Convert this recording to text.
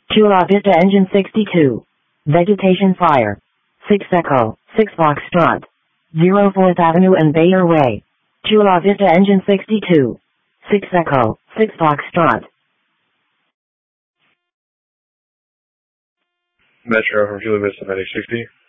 Chula Vista Engine 62. Vegetation Fire. 6 Echo, 6 Foxtrot. 04th Avenue and Bayer Way. Chula Vista Engine 62. 6 Echo, 6 Foxtrot. Metro from Chula Vista 9060.